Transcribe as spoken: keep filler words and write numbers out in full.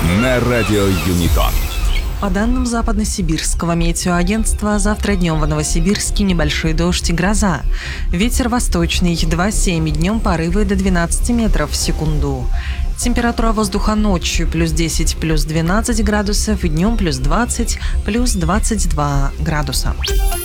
на радио Юнитон. По данным Западно-Сибирского метеоагентства, завтра днем в Новосибирске небольшой дождь и гроза. Ветер восточный два семь, днем порывы до двенадцати метров в секунду. Температура воздуха ночью плюс десять, плюс двенадцать градусов, и днем плюс двадцать, плюс двадцать два градуса.